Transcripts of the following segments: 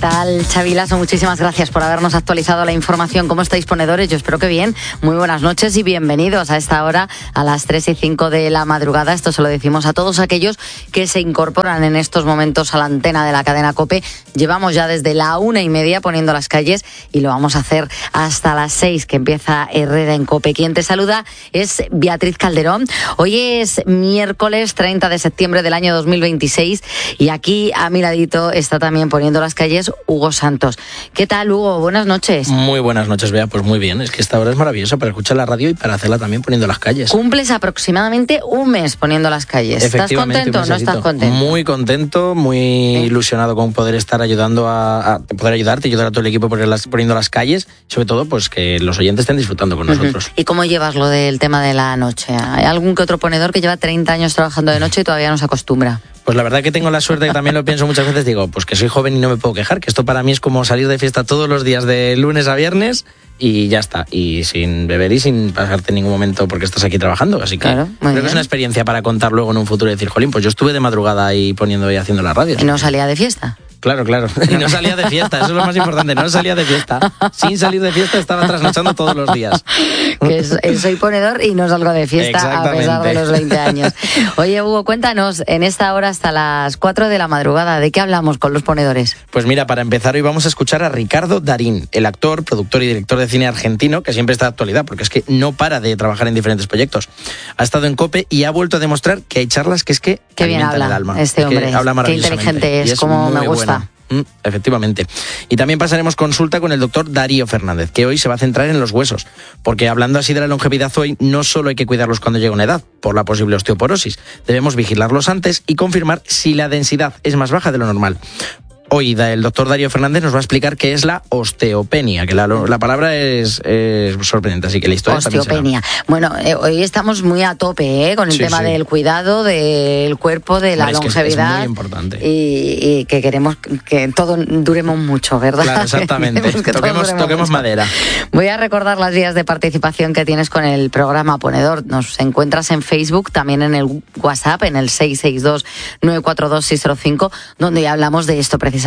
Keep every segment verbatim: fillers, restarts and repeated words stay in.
tal, Xavi Laso? Muchísimas gracias por habernos actualizado la información. ¿Cómo estáis, ponedores? Yo espero que bien. Muy buenas noches y bienvenidos a esta hora, a las tres y cinco de la madrugada. Esto se lo decimos a todos aquellos que se incorporan en estos momentos a la antena de la cadena COPE. Llevamos ya desde la una y media poniendo las calles y lo vamos a hacer hasta las seis, que empieza Herrera en COPE. Quien te saluda es Beatriz Calderón. Hoy es miércoles treinta de septiembre del año dos mil veintiséis y aquí a mi ladito está también poniendo las calles Hugo Santos. ¿Qué tal, Hugo? Buenas noches. Muy buenas noches, Bea. Pues muy bien. Es que esta hora es maravillosa para escuchar la radio y para hacerla también poniendo las calles. Cumples aproximadamente un mes poniendo las calles. ¿Estás contento o no estás contento? Muy contento, muy ¿Eh? ilusionado con poder estar ayudando a, a poder ayudarte, ayudar a todo el equipo poniendo las calles, sobre todo pues que los oyentes estén disfrutando con nosotros. Uh-huh. ¿Y cómo llevas lo del tema de la noche? ¿Hay algún que otro ponedor que lleva treinta años trabajando de noche y todavía no se acostumbra? Pues la verdad que tengo la suerte, que también lo pienso muchas veces, digo, pues que soy joven y no me puedo quejar, que esto para mí es como salir de fiesta todos los días de lunes a viernes y ya está, y sin beber y sin pasarte en ningún momento porque estás aquí trabajando, así que claro, creo bien. que es una experiencia para contar luego en un futuro y decir, jolín, pues yo estuve de madrugada ahí poniendo y haciendo la radio. ¿Y no salía de fiesta? Claro, claro. Y no salía de fiesta, eso es lo más importante, no salía de fiesta. Sin salir de fiesta estaba trasnochando todos los días. Que es, soy ponedor y no salgo de fiesta a pesar de los veinte años. Oye, Hugo, cuéntanos, en esta hora hasta las cuatro de la madrugada, ¿de qué hablamos con los ponedores? Pues mira, para empezar hoy vamos a escuchar a Ricardo Darín, el actor, productor y director de cine argentino, que siempre está de actualidad, porque es que no para de trabajar en diferentes proyectos. Ha estado en COPE y ha vuelto a demostrar que hay charlas que es que qué bien habla el alma. este hombre, es que habla qué inteligente es, es como me gusta. Buena. Efectivamente. Y también pasaremos consulta con el doctor Darío Fernández, que hoy se va a centrar en los huesos, porque hablando así de la longevidad hoy, no solo hay que cuidarlos cuando llega una edad, por la posible osteoporosis, debemos vigilarlos antes y confirmar si la densidad es más baja de lo normal. Hoy el doctor Darío Fernández nos va a explicar qué es la osteopenia, que la, la palabra es, es sorprendente, así que la historia osteopenia. También será. Bueno, eh, hoy estamos muy a tope ¿eh? con el sí, tema sí. del cuidado del cuerpo, de la bueno, longevidad. Es, es muy importante. Y, y que queremos que todos duremos mucho, ¿verdad? Claro, exactamente. toquemos toquemos madera. Voy a recordar las vías de participación que tienes con el programa Ponedor. Nos encuentras en Facebook, también en el WhatsApp, en el seis seis dos, nueve cuatro dos, seis cero cinco, donde ya hablamos de esto precisamente.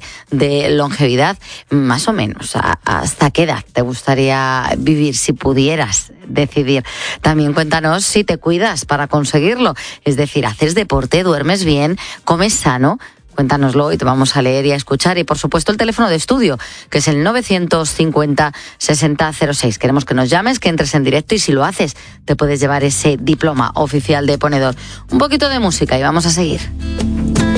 De longevidad, más o menos. ¿Hasta qué edad te gustaría vivir si pudieras decidir? También cuéntanos si te cuidas para conseguirlo. Es decir, ¿haces deporte, duermes bien, comes sano? Cuéntanoslo y te vamos a leer y a escuchar. Y por supuesto el teléfono de estudio, que es el novecientos cincuenta, sesenta cero seis. Queremos que nos llames, que entres en directo y si lo haces te puedes llevar ese diploma oficial de ponedor. Un poquito de música y vamos a seguir.